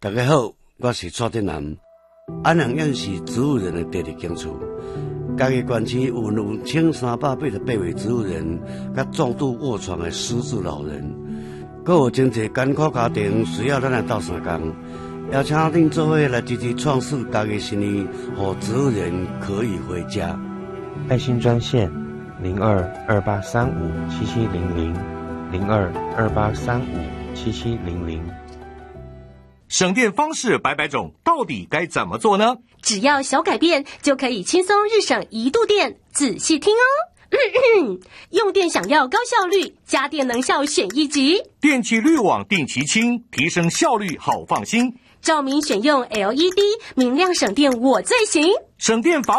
大家好，我是蔡振南。安阳县是植物园的第二间厝，家己县区有2388位植物人，甲重度卧床的失智老人，阁有真侪艰苦家庭需要咱来斗相共，邀请恁做伙来支持创世家己生意，让植物人可以回家。 爱心专线0228357700，0228357700。 省电方式百百种，到底该怎么做呢？ 只要小改变，就可以轻松日省1度电。仔细听哦。用电想要高效率，家电能效选一级。 电气滤网定期清，提升效率好放心。 照明选用 LED， 明亮省电我最行。 省电法